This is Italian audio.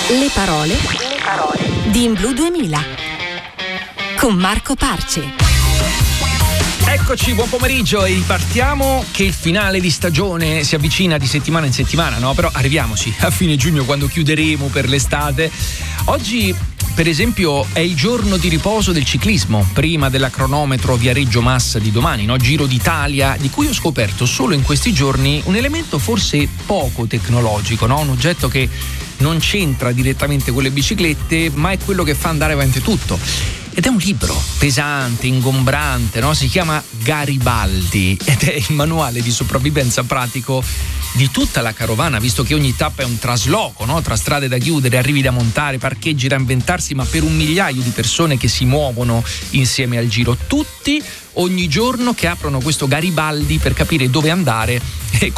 Le parole di In Blu 2000 con Marco Parce. Eccoci, buon pomeriggio e partiamo che il finale di stagione si avvicina di settimana in settimana, no? Però arriviamoci a fine giugno quando chiuderemo per l'estate. Oggi, per esempio, è il giorno di riposo del ciclismo, prima della cronometro Viareggio Massa di domani, no? Giro d'Italia, di cui ho scoperto solo in questi giorni un elemento forse poco tecnologico, no? Un oggetto che non c'entra direttamente con le biciclette, ma è quello che fa andare avanti tutto. Ed è un libro pesante, ingombrante, no? Si chiama Garibaldi ed è il manuale di sopravvivenza pratico di tutta la carovana, visto che ogni tappa è un trasloco, no? Tra strade da chiudere, arrivi da montare, parcheggi da inventarsi, ma per 1 migliaio di persone che si muovono insieme al giro, tutti ogni giorno che aprono questo Garibaldi per capire dove andare e